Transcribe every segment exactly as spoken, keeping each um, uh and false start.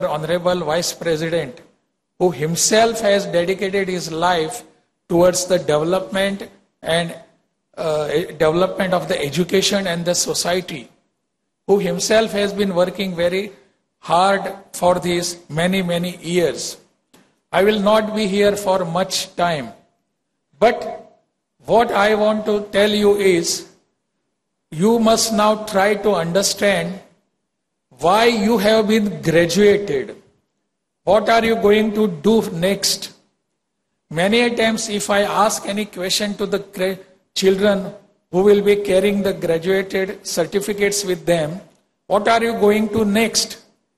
Honorable Vice President, who himself has dedicated his life towards the development and uh, development of the education and the society, who himself has been working very hard for these many, many years. I will not be here for much time, but what I want to tell you is, you must now try to understand why you have been graduated. What are you going to do next? Many times if I ask any question to the children who will be carrying the graduated certificates with them, what are you going to next?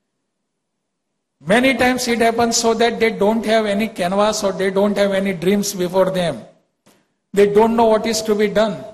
Many times it happens so that they don't have any canvas or they don't have any dreams before them. They don't know what is to be done.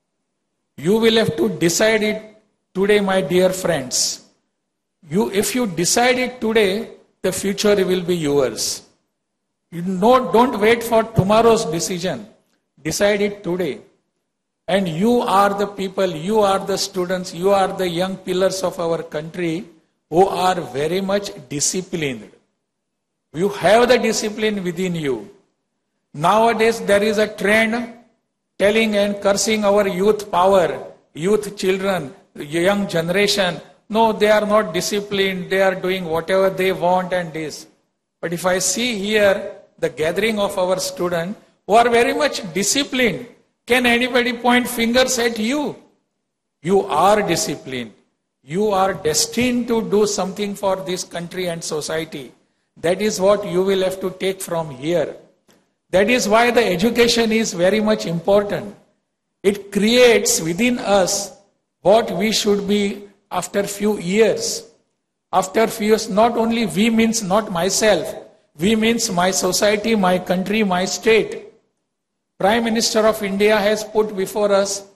You will have to decide it today, my dear friends. You, if you decide it today, the future will be yours. You know, don't wait for tomorrow's decision. Decide it today. And you are the people, you are the students, you are the young pillars of our country who are very much disciplined. You have the discipline within you. Nowadays there is a trend telling and cursing our youth power, youth children, young generation. No, they are not disciplined, they are doing whatever they want and this. But if I see here the gathering of our students who are very much disciplined, can anybody point fingers at you? You are disciplined. You are destined to do something for this country and society. That is what you will have to take from here. That is why the education is very much important. It creates within us what we should be after few years. After few years, not only we means not myself, we means my society, my country, my state. Prime Minister of India has put before us,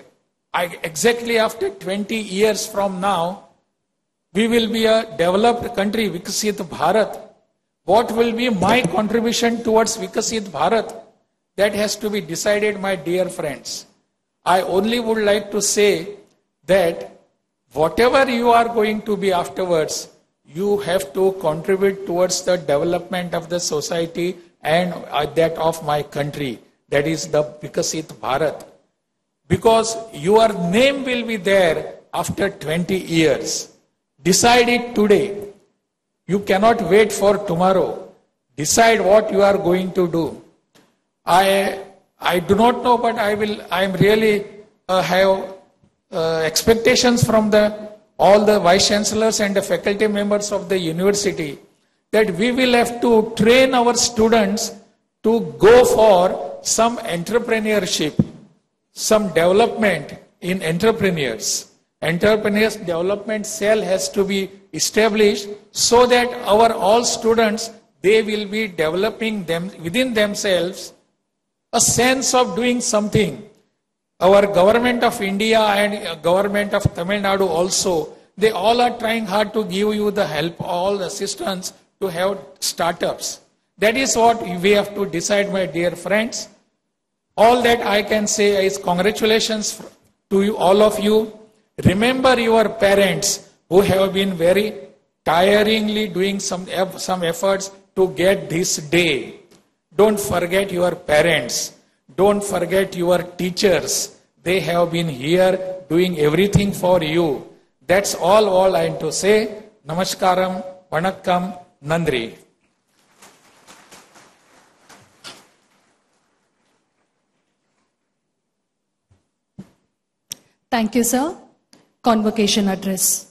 I, exactly after twenty years from now, we will be a developed country, Vikasit Bharat. What will be my contribution towards Vikasit Bharat? That has to be decided, my dear friends. I only would like to say that whatever you are going to be afterwards, you have to contribute towards the development of the society and that of my country. That is the Vikasit Bharat. Because your name will be there after twenty years. Decide it today. You cannot wait for tomorrow. Decide what you are going to do. I I do not know, but I will. I am really uh, have uh, expectations from the all the vice chancellors and the faculty members of the university that we will have to train our students to go for some entrepreneurship, some development in entrepreneurs. Entrepreneurs development cell has to be established so that our all students, they will be developing them within themselves a sense of doing something. Our government of India and government of Tamil Nadu also, they all are trying hard to give you the help, all the assistance to have startups. That is what we have to decide, my dear friends. All that I can say is congratulations to you, all of you. Remember your parents who have been very tiringly doing some, some efforts to get this day. Don't forget your parents. Don't forget your teachers. They have been here doing everything for you. That's all, all I am to say. Namaskaram, Vanakkam, Nandri. Thank you, sir. Convocation address.